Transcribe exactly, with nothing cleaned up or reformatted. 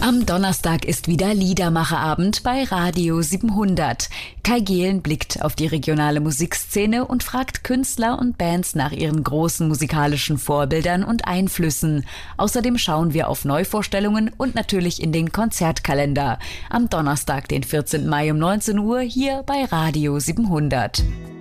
Am Donnerstag ist wieder Liedermacherabend bei Radio siebenhundert. Kai Gehlen blickt auf die regionale Musikszene und fragt Künstler und Bands nach ihren großen musikalischen Vorbildern und Einflüssen. Außerdem schauen wir auf Neuvorstellungen und natürlich in den Konzertkalender. Am Donnerstag, den vierzehnten Mai um neunzehn Uhr, hier bei Radio siebenhundert.